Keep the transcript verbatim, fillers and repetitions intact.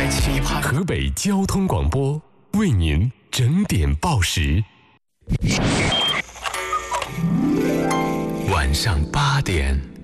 在期盼。 河北交通广播为您整点报时。晚上八点。